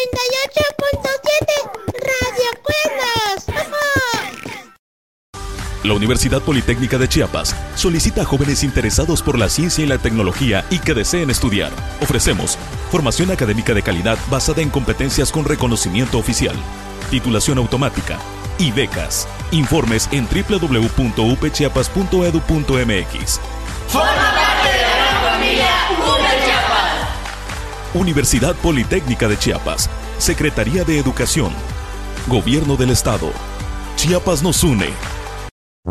98.7 Radio Cuerdas. La Universidad Politécnica de Chiapas solicita a jóvenes interesados por la ciencia y la tecnología y que deseen estudiar. Ofrecemos formación académica de calidad basada en competencias con reconocimiento oficial, titulación automática y becas. Informes en www.upchiapas.edu.mx. ¡Forma parte de la gran familia UP Chiapas! Universidad Politécnica de Chiapas, Secretaría de Educación, Gobierno del Estado. Chiapas nos une.